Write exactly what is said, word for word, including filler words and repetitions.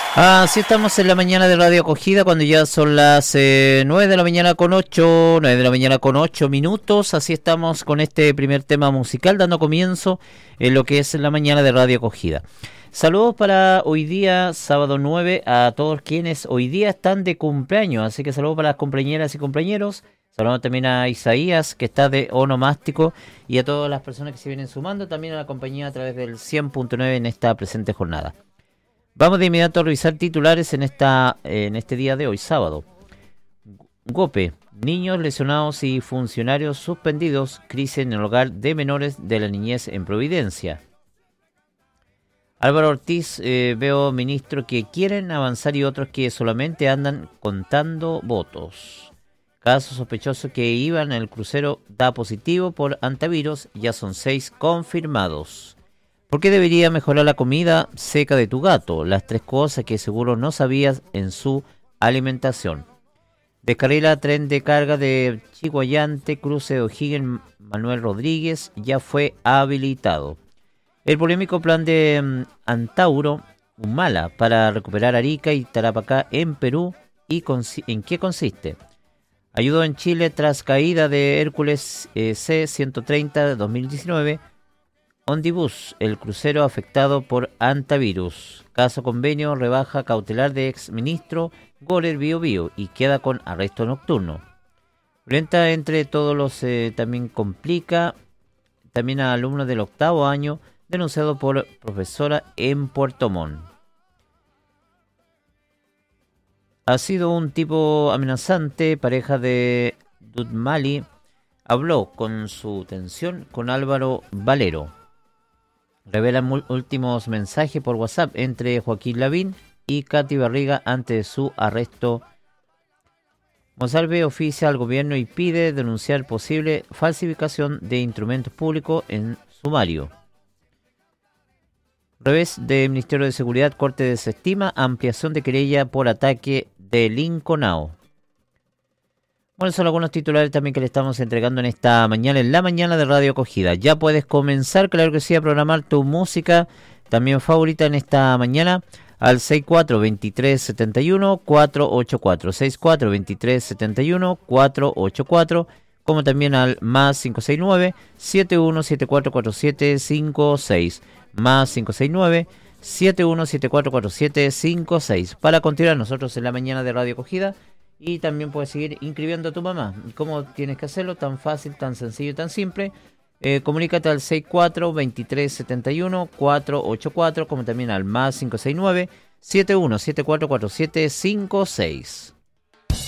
Así estamos en la mañana de Radio Acogida cuando ya son las eh, nueve de la mañana con ocho, nueve de la mañana con ocho minutos. Así estamos con este primer tema musical dando comienzo en lo que es la mañana de Radio Acogida. Saludos para hoy día, sábado nueve, a todos quienes hoy día están de cumpleaños. Así que saludos para las compañeras y compañeros. Saludos también a Isaías, que está de onomástico, y a todas las personas que se vienen sumando, también a la compañía a través del cien punto nueve en esta presente jornada. Vamos de inmediato a revisar titulares en esta en este día de hoy, sábado. Gope, niños lesionados y funcionarios suspendidos, crisis en el hogar de menores de la niñez en Providencia. Álvaro Ortiz, eh, veo ministros que quieren avanzar y otros que solamente andan contando votos. Caso sospechoso que iban en el crucero da positivo por antivirus, ya son seis confirmados. ¿Por qué debería mejorar la comida seca de tu gato? Las tres cosas que seguro no sabías en su alimentación. Descarrila tren de carga de Chiguayante, cruce de O'Higgins, Manuel Rodríguez, ya fue habilitado. El polémico plan de um, Antauro, Humala, para recuperar Arica y Tarapacá en Perú, ¿y en qué consiste? Ayudó en Chile tras caída de Hércules eh, C ciento treinta de dos mil diecinueve. Ondibus, el crucero afectado por antivirus. Caso convenio, rebaja cautelar de exministro Gorer Bio Bio y queda con arresto nocturno. Violenta entre todos los eh, también complica. También a alumnos del octavo año denunciado por profesora en Puerto Montt. Ha sido un tipo amenazante. Pareja de Dudmali habló con su tensión con Álvaro Valero. Revelan últimos mensajes por WhatsApp entre Joaquín Lavín y Katy Barriga antes de su arresto. Monsalve oficia al gobierno y pide denunciar posible falsificación de instrumentos públicos en sumario. Revés del Ministerio de Seguridad, Corte desestima ampliación de querella por ataque de Linconao. Bueno, son algunos titulares también que le estamos entregando en esta mañana, en la mañana de Radio Acogida. Ya puedes comenzar, claro que sí, a programar tu música también favorita en esta mañana al seis cuatro dos tres siete uno cuatro ocho cuatro, seis cuatro dos tres siete uno cuatro ocho cuatro, como también al más cinco seis nueve siete uno siete cuatro cuatro siete cinco seis, más cinco seis nueve siete uno siete cuatro cuatro siete cinco seis. Para continuar nosotros en la mañana de Radio Acogida. Y también puedes seguir inscribiendo a tu mamá. ¿Cómo tienes que hacerlo? Tan fácil, tan sencillo y tan simple. Eh, comunícate al seis cuatro dos tres siete uno cuatro ocho cuatro, como también al más cinco seis nueve siete uno siete cuatro cuatro siete cinco seis.